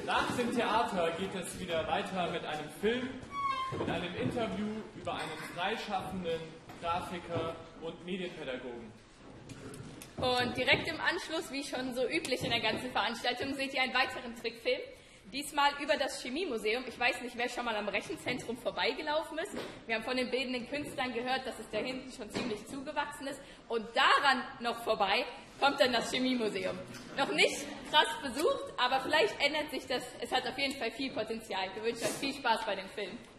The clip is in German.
Nach dem Theater geht es wieder weiter mit einem Film, mit einem Interview über einen freischaffenden Grafiker und Medienpädagogen. Und direkt im Anschluss, wie schon so üblich in der ganzen Veranstaltung, seht ihr einen weiteren Trickfilm. Diesmal über das Chemiemuseum. Ich weiß nicht, wer schon mal am Rechenzentrum vorbeigelaufen ist. Wir haben von den bildenden Künstlern gehört, dass es da hinten schon ziemlich zugewachsen ist. Und daran noch vorbei kommt dann das Chemiemuseum. Noch nicht krass besucht, aber vielleicht ändert sich das. Es hat auf jeden Fall viel Potenzial. Ich wünsche euch viel Spaß bei dem Film.